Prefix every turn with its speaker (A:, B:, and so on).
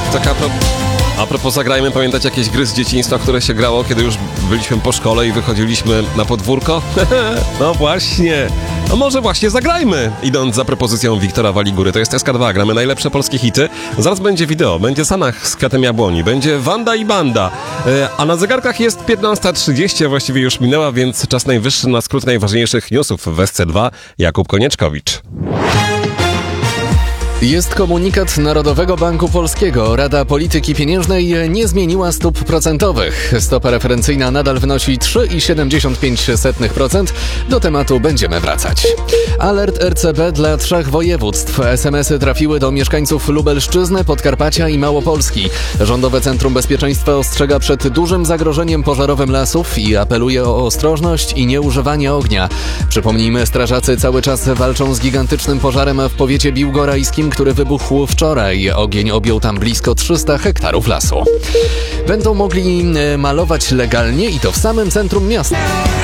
A: Tak a propos zagrajmy, pamiętacie jakieś gry z dzieciństwa, które się grało, kiedy już byliśmy po szkole i wychodziliśmy na podwórko? No właśnie. No może właśnie zagrajmy, idąc za propozycją Wiktora Waligury. To jest SK2, gramy najlepsze polskie hity. Zaraz będzie wideo, będzie Sanach z Kwiatem Jabłoni, będzie Wanda i Banda. A na zegarkach jest 15:30, właściwie już minęła, więc czas najwyższy na skrót najważniejszych newsów w SC2. Jakub Konieczkowicz.
B: Jest komunikat Narodowego Banku Polskiego. Rada Polityki Pieniężnej nie zmieniła stóp procentowych. Stopa referencyjna nadal wynosi 3,75%. Do tematu będziemy wracać. Alert RCB dla 3 województw. SMS-y trafiły do mieszkańców Lubelszczyzny, Podkarpacia i Małopolski. Rządowe Centrum Bezpieczeństwa ostrzega przed dużym zagrożeniem pożarowym lasów i apeluje o ostrożność i nieużywanie ognia. Przypomnijmy, strażacy cały czas walczą z gigantycznym pożarem w powiecie biłgorajskim, który wybuchł wczoraj. Ogień objął tam blisko 300 hektarów lasu. Będą mogli malować legalnie i to w samym centrum miasta.